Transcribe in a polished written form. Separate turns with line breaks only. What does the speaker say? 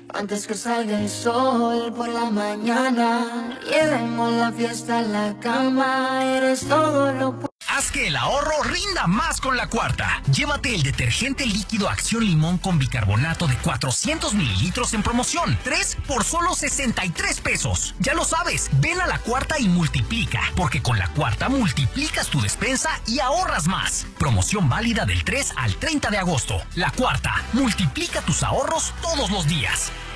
Antes que salga el sol por la mañana, llevemos la fiesta a la cama, eres todo lo que...
Haz que el ahorro rinda más con La Cuarta. Llévate el detergente líquido Acción Limón con bicarbonato de 400 mililitros en promoción. 3 por solo 63 pesos. Ya lo sabes, ven a La Cuarta y multiplica. Porque con La Cuarta multiplicas tu despensa y ahorras más. Promoción válida del 3 al 30 de agosto. La Cuarta, multiplica tus ahorros todos los días.